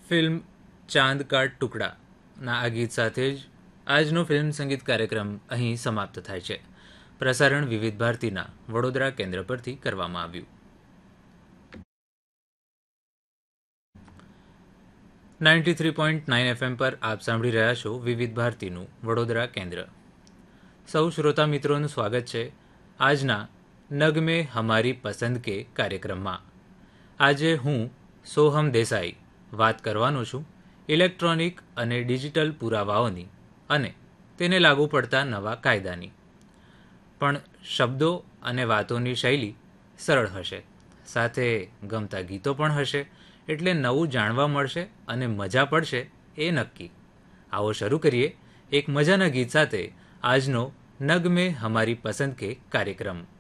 Film ચાંદ કા ટુકડાના આ ગીત સાથે જ આજનો ફિલ્મ સંગીત કાર્યક્રમ અહીં સમાપ્ત થાય છે. પ્રસારણ વિવિધ ભારતીના વડોદરા કેન્દ્ર પરથી કરવામાં આવ્યું. 93.9 FM પર આપ સાંભળી રહ્યા છો વિવિધ ભારતીનું વડોદરા કેન્દ્ર. સૌ શ્રોતા મિત્રોનું સ્વાગત છે આજના નગમે હમારી પસંદ કે કાર્યક્રમમાં. આજે હું સોહમ દેસાઈ વાત કરવાનો છું ઇલેક્ટ્રોનિક અને ડિજિટલ પુરાવાઓની અને તેને લાગુ પડતા નવા કાયદાની. પણ શબ્દો અને વાતોની શૈલી સરળ હશે, સાથે ગમતા ગીતો પણ હશે, એટલે નવું જાણવા મળશે અને મજા પડશે એ નક્કી. આવો શરૂ કરીએ એક મજાના ગીત સાથે આજનો નગમે હમારી પસંદ કે કાર્યક્રમ.